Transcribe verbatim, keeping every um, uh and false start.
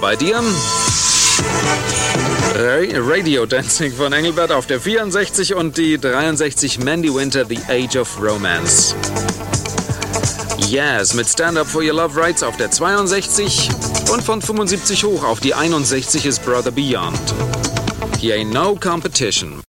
bei dir. Radio Dancing von Engelbert auf der vierundsechzig und die dreiundsechzig Mandy Winter, The Age of Romance. Yes mit Stand Up For Your Love Rights auf der zweiundsechzig und von fünfundsiebzig hoch auf die einundsechzig ist Brother Beyond. Here ain't no competition.